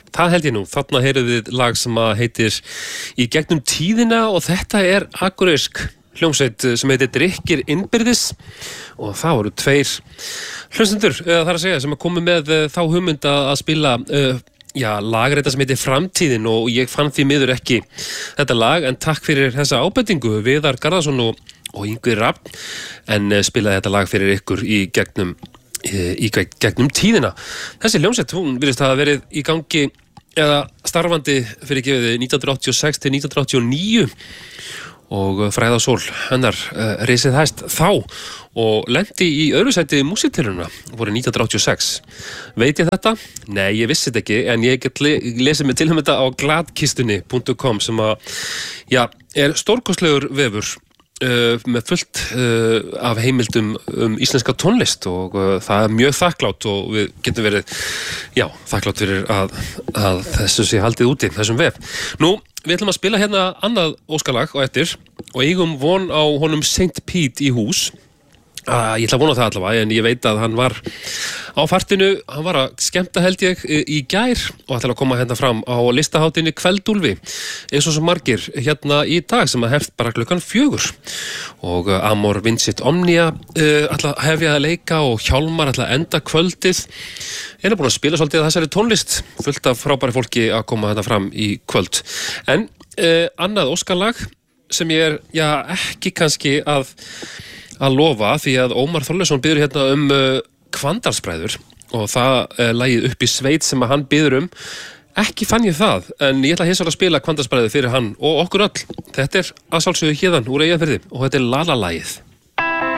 Það held ég nú, þarna heyrðum við lag sem að heitir Í gegnum tíðina og þetta akureysk hljómsveit sem heitir Drykkir innbyrðis og það voru 2 hlustendur, þar að segja, sem að komu með þá hugmynd að spila lagreita sem heitir Framtíðin og ég fann því miður ekki þetta lag en takk fyrir þessa ábendingu Viðar Garðarsson og Yngvi Rafn en spilaði þetta lag fyrir ykkur í gegnum tíðina. Þessi hljómsveit, hún virðist hafa verið í gangi eða starfandi fyrir gefið 1986 til 1989 og Fræðasól hennar risið hæst þá og lenti í öðru sæti músíktilrauna voru 1986. Veit ég þetta? Nei, ég vissi þetta ekki en ég get lesið mig til þetta á gladkistunni.com sem er stórkostlegur vefur með fullt af heimildum íslenska tónlist og það mjög þakklátt og við getum verið þakklátt fyrir að þessu sé haldið úti, þessum vef. Nú, við ætlum að spila hérna annað óskalag á eftir og eigum von á honum St. Pete í hús. Ég ætla að vona það allavega en ég veit að hann var á fartinu, hann var að skemmta held ég í gær og ætla að koma hérna fram á listaháttinni Kveldúlfi eins og svo margir hérna í dag sem að hefst bara klukkan 4 og Amor Vincit Omnia ætla að hefja að leika og Hjálmar ætla að enda kvöldið búin að spila svolítið þessari tónlist fullt af frábæri fólki að koma hérna fram í kvöld en annað óskalag sem ég ekki kannski að lofa því að Ómar Þorleifsson biður hérna Hvannadalsbræður og það lagið upp í sveit sem að hann biður ekki fann ég það en ég ætla hins vegar að spila Hvannadalsbræður fyrir hann og okkur öll þetta að sjálfsögðu héðan úr Eyjafirði og þetta Lala-lagið